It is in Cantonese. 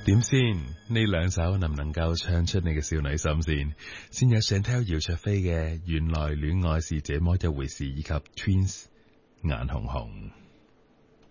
點先？呢兩首能唔能夠唱出你嘅少女心先？先有 Chantel 姚焯菲嘅《原來戀愛是這麼一回事》，以及 Twins 眼紅紅。